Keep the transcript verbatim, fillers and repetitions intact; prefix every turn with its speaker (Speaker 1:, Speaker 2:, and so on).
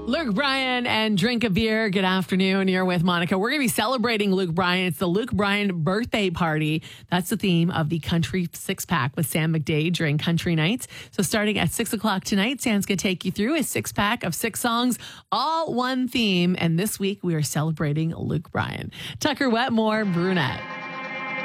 Speaker 1: Luke Bryan and Drink a Beer. Good afternoon. You're with Monica. We're going to be celebrating Luke Bryan. It's the Luke Bryan birthday party. That's the theme of the Country Six Pack with Sam McDade during Country Nights. So starting at six o'clock tonight, Sam's going to take you through a six pack of six songs, all one theme. And this week we are celebrating Luke Bryan. Tucker Wetmore, Brunette.